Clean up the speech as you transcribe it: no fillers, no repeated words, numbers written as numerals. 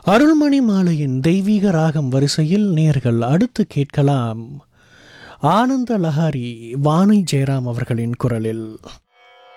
அருள்மணி மாலையின் தெய்வீக ராகம் வரிசையில் நேர்கள் அடுத்து கேட்கலாம் ஆனந்த லஹாரி வாணி ஜெயராம் அவர்களின் குரலில்.